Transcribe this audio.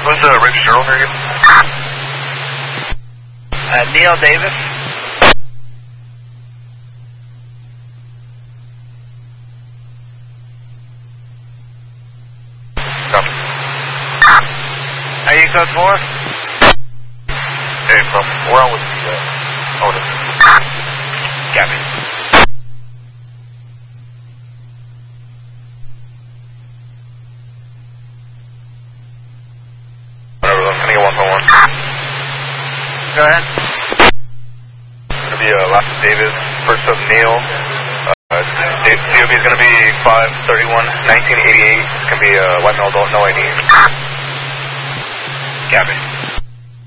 Who's the register owner again? Neil Davis. Copy. Are you code 4? Hey, we're on with the owner. Copy. Can I get 1.1? Go ahead. It's going to be last of Davis, first of Neil. COB is going to be 5/31/1988. It's going to be white male adult, no ID. Copy.